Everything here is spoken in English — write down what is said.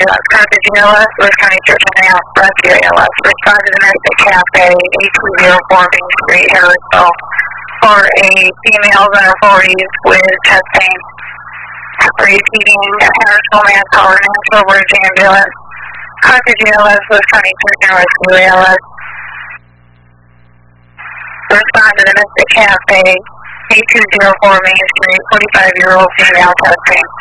ambulance. Carthage ELS, Lewis County Church and Rescue ELS. Respond to Domestic Cafe, 8204 Main Street, Harrisville, for a female in her 40s with chest pain. Receiving Harrisville Manpower National Bridge Ambulance. Carthage ELS, Lewis County Church and Rescue ELS. Respond to Domestic Cafe, 8204 Main Street, 45-year-old female chest pain.